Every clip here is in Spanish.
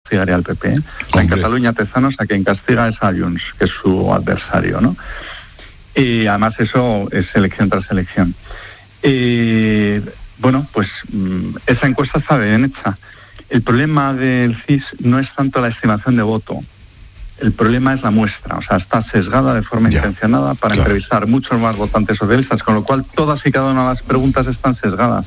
castigaría al PP. En Cataluña Tezanos a quien castiga es a Junts, que es su adversario, ¿no? Y además eso es elección tras elección. Bueno, pues esa encuesta está bien hecha. El problema del CIS no es tanto la estimación de voto. El problema es la muestra, o sea, está sesgada de forma intencionada para entrevistar muchos más votantes socialistas, con lo cual todas y cada una de las preguntas están sesgadas.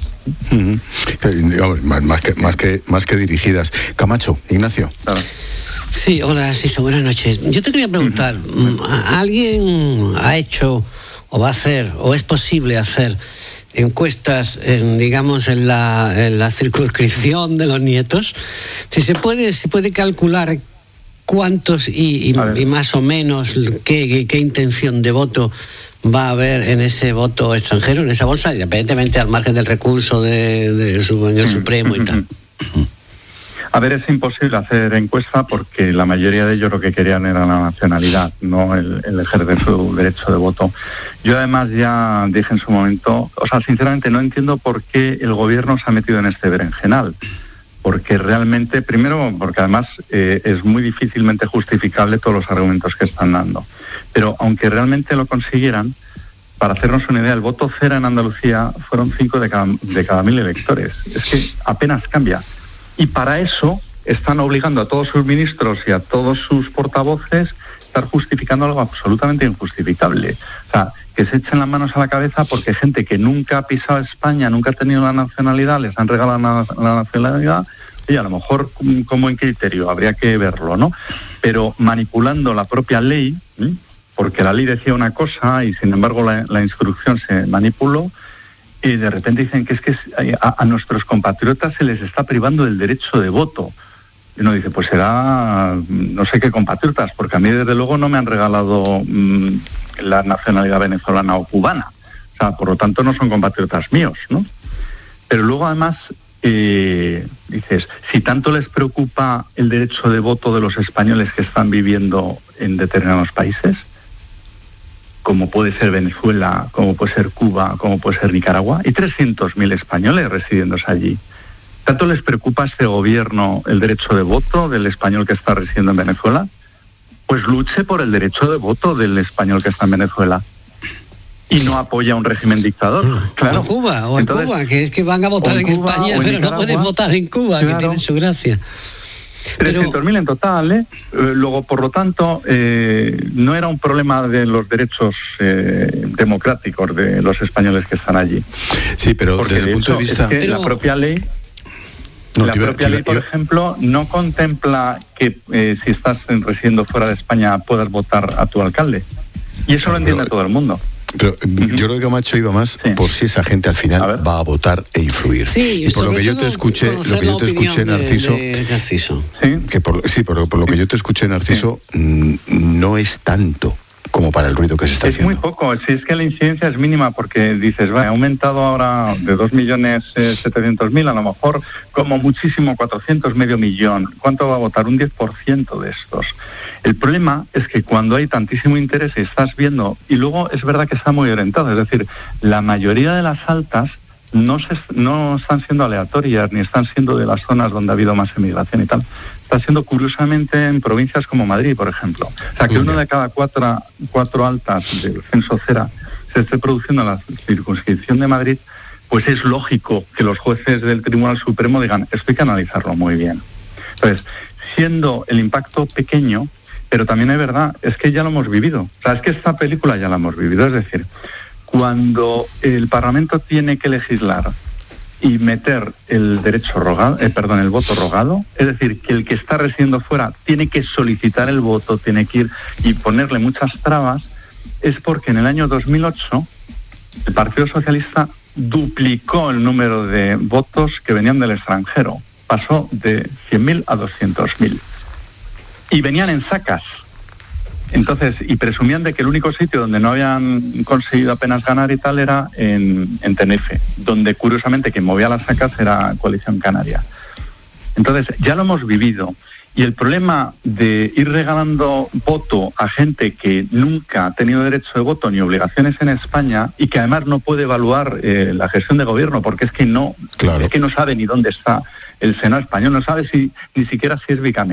Más que dirigidas. Camacho, Ignacio. Claro. Sí, hola, Narciso, buenas noches. Yo te quería preguntar, ¿alguien ha hecho o va a hacer, o es posible hacer encuestas, digamos, en la circunscripción de los nietos? Si se puede calcular cuántos y más o menos qué intención de voto va a haber en ese voto extranjero, en esa bolsa, independientemente al margen del recurso del señor Supremo y tal. A ver, es imposible hacer encuesta porque la mayoría de ellos lo que querían era la nacionalidad, no el ejercer su derecho de voto. Yo además ya dije en su momento, o sea, sinceramente no entiendo por qué el gobierno se ha metido en este berenjenal. Porque realmente, primero, porque además es muy difícilmente justificable todos los argumentos que están dando. Pero aunque realmente lo consiguieran, para hacernos una idea, el voto cero en Andalucía fueron 5 de cada 1.000 electores. Es que apenas cambia. Y para eso están obligando a todos sus ministros y a todos sus portavoces a estar justificando algo absolutamente injustificable. O sea, que se echen las manos a la cabeza porque gente que nunca ha pisado España, nunca ha tenido la nacionalidad, les han regalado la nacionalidad, y a lo mejor como en criterio, habría que verlo, ¿no? Pero manipulando la propia ley, porque la ley decía una cosa y sin embargo la instrucción se manipuló, y de repente dicen que es que a nuestros compatriotas se les está privando del derecho de voto. Y uno dice, pues será no sé qué compatriotas, porque a mí desde luego no me han regalado la nacionalidad venezolana o cubana. O sea, por lo tanto no son compatriotas míos, ¿no? Pero luego además dices, si tanto les preocupa el derecho de voto de los españoles que están viviendo en determinados países, como puede ser Venezuela, como puede ser Cuba, como puede ser Nicaragua, y 300.000 españoles residiéndose allí. ¿Tanto les preocupa a este gobierno el derecho de voto del español que está residiendo en Venezuela? Pues luche por el derecho de voto del español que está en Venezuela. Y no apoya un régimen dictador. Claro. O Cuba, o entonces, en Cuba, que es que van a votar en Cuba, España, pero no pueden votar en Cuba, claro, que tiene su gracia. 300.000 en total, Luego, por lo tanto, no era un problema de los derechos democráticos de los españoles que están allí. Sí, pero porque desde el punto de vista... Es que la propia ley... ley, por ejemplo, no contempla que si estás residiendo fuera de España puedas votar a tu alcalde. Y eso lo entiende todo el mundo. Pero yo creo que Camacho iba más por si esa gente al final va a votar e influir. Sí, y por lo que yo te escuché, Narciso, por lo que yo te escuché, Narciso, no es tanto como para el ruido que se está haciendo. Es muy poco, si es que la incidencia es mínima, porque dices, ha aumentado ahora de 2.700.000, a lo mejor como muchísimo 400, medio millón. ¿Cuánto va a votar? Un 10% de estos. El problema es que cuando hay tantísimo interés y estás viendo, y luego es verdad que está muy orientado, es decir, la mayoría de las altas no están siendo aleatorias, ni están siendo de las zonas donde ha habido más emigración y tal. Está siendo curiosamente en provincias como Madrid, por ejemplo. O sea, que uno de cada cuatro altas del censo CERA se esté produciendo en la circunscripción de Madrid, pues es lógico que los jueces del Tribunal Supremo digan, esto hay que analizarlo muy bien. Entonces, siendo el impacto pequeño, pero también es verdad, es que ya lo hemos vivido. O sea, es que esta película ya la hemos vivido. Es decir, cuando el Parlamento tiene que legislar y meter el el voto rogado, es decir, que el que está residiendo fuera tiene que solicitar el voto, tiene que ir y ponerle muchas trabas, es porque en el año 2008 el Partido Socialista duplicó el número de votos que venían del extranjero. Pasó de 100.000 a 200.000. Y venían en sacas. Entonces, y presumían de que el único sitio donde no habían conseguido apenas ganar y tal era en Tenerife, donde curiosamente quien movía las sacas era Coalición Canaria. Entonces, ya lo hemos vivido. Y el problema de ir regalando voto a gente que nunca ha tenido derecho de voto ni obligaciones en España y que además no puede evaluar la gestión de gobierno porque es que no sabe ni dónde está el Senado español, no sabe ni siquiera si es bicameral.